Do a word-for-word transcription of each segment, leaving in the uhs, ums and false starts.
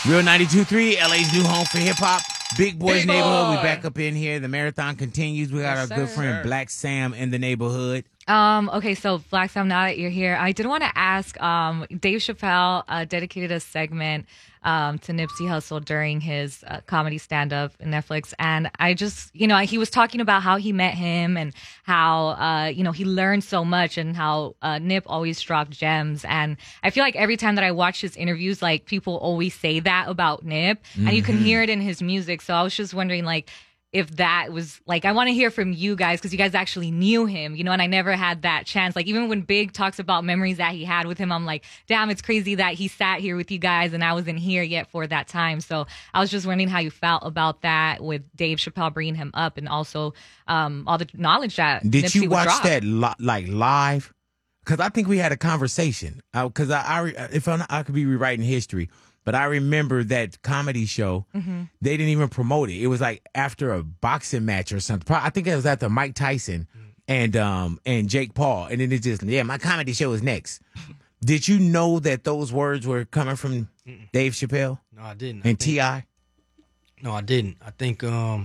Real ninety-two point three, L A's new home for hip-hop. Big Boys Big Neighborhood. boy. We back up in here. The marathon continues. We got Yes, our sir. good friend Black Sam in the neighborhood. Um, okay, so Black Sam, now that you're here, I did want to ask, um, Dave Chappelle uh, dedicated a segment um, to Nipsey Hussle during his uh, comedy stand-up in Netflix. And I just, you know, he was talking about how he met him and how, uh, you know, he learned so much and how uh, Nip always dropped gems. And I feel like every time that I watch his interviews, like, people always say that about Nip. Mm-hmm. And you can hear it in his music. So I was just wondering, like, if that was, like, I want to hear from you guys because you guys actually knew him, you know, and I never had that chance. Like, even when Big talks about memories that he had with him, I'm like, damn, it's crazy that he sat here with you guys and I wasn't here yet for that time. So I was just wondering how you felt about that with Dave Chappelle bringing him up and also um, all the knowledge that Did Nipsey you would watch drop. that li- like live? Because I think we had a conversation. Because I, I, re- if I'm, I could be rewriting history. But I remember that comedy show, mm-hmm. they didn't even promote it. It was like after a boxing match or something. Pro- I think it was after Mike Tyson and um and Jake Paul. And then it just, yeah, my comedy show is next. Did you know that those words were coming from Mm-mm. Dave Chappelle? No, I didn't. And I think, T I? No, I didn't. I think um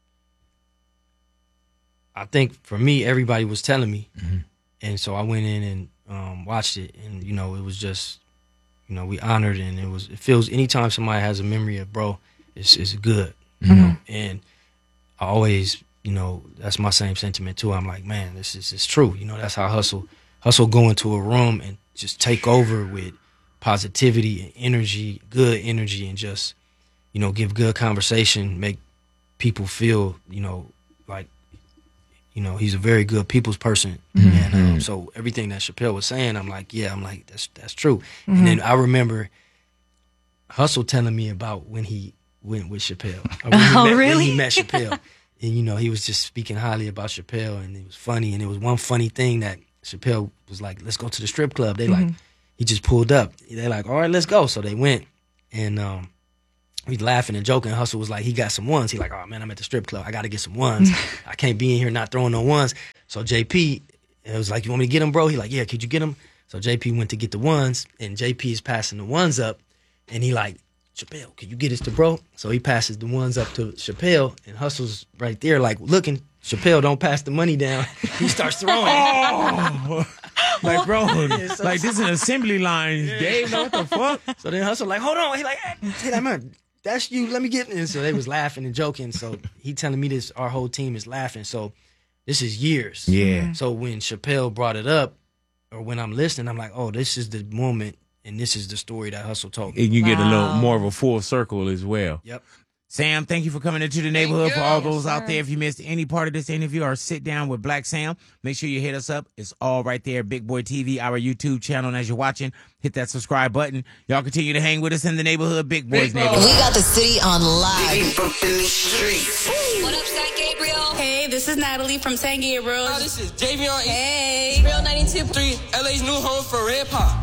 I think for me, everybody was telling me. Mm-hmm. And so I went in and um, watched it. And, you know, it was just, you know, we honored, and it was, it feels, anytime somebody has a memory of bro, it's, it's good, you mm-hmm. know, and I always, you know, that's my same sentiment too. I'm like, man, this is, it's true. You know, that's how Hustle, Hustle go into a room and just take over with positivity and energy, good energy, and just, you know, give good conversation, make people feel, you know, like, you know, he's a very good people's person. Mm-hmm. And um, so everything that Chappelle was saying, I'm like, yeah, I'm like, that's that's true. Mm-hmm. And then I remember Hustle telling me about when he went with Chappelle. When he oh, met, really? When he met Chappelle. And, you know, he was just speaking highly about Chappelle, and it was funny. And it was one funny thing that Chappelle was like, let's go to the strip club. They mm-hmm. like, he just pulled up. They like, all right, let's go. So they went, and um, we laughing and joking. Hustle was like, he got some ones. He like, oh man, I'm at the strip club. I got to get some ones. I can't be in here not throwing no ones. So J P, it was like, you want me to get them, bro? He like, yeah, could you get them? So J P went to get the ones, and J P is passing the ones up, and he like, Chappelle, can you get us to bro? So he passes the ones up to Chappelle, and Hustle's right there like looking. Chappelle don't pass the money down. He starts throwing. Oh. Like, bro, like this is an assembly line. Yeah. Dave, know what the fuck? So then Hustle like, hold on. He like, hey, that man, that's you. Let me get in. And so they was laughing and joking. So he telling me this, our whole team is laughing. So this is years. Yeah. So when Chappelle brought it up, or when I'm listening, I'm like, oh, this is the moment, and this is the story that Hustle told me. And you wow. get a little more of a full circle as well. Yep. Sam, thank you for coming into the neighborhood. For all those out there, if you missed any part of this interview or sit down with Black Sam, make sure you hit us up. It's all right there, Big Boy T V, our YouTube channel. And as you're watching, hit that subscribe button. Y'all continue to hang with us in the neighborhood, Big Boys neighborhood. We got the city on live. What up, San Gabriel? Hey, this is Natalie from San Gabriel. Oh, this is Javion. Hey. Real ninety-two point three, L A's new home for hip hop.